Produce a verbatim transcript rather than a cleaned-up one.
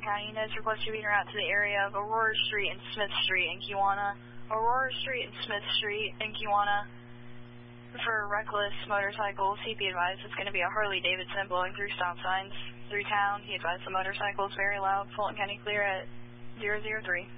County units request you being routed to the area of Aurora Street and Smith Street in Kewanna. Aurora Street and Smith Street in Kewanna. For reckless motorcycles, he'd be advised it's going to be a Harley Davidson blowing through stop signs through town. He advised the motorcycles very loud. Fulton County clear at zero zero three.